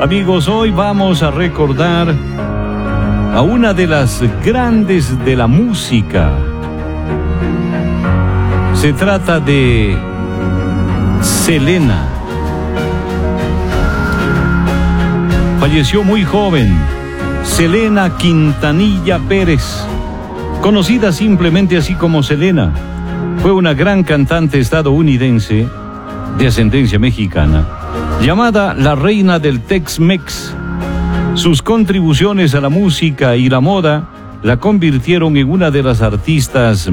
Amigos, hoy vamos a recordar a una de las grandes de la música. Se trata de Selena. Falleció muy joven, Selena Quintanilla Pérez, conocida simplemente así como Selena. Fue una gran cantante estadounidense de ascendencia mexicana, llamada la reina del Tex-Mex. Sus contribuciones a la música y la moda la convirtieron en una de las artistas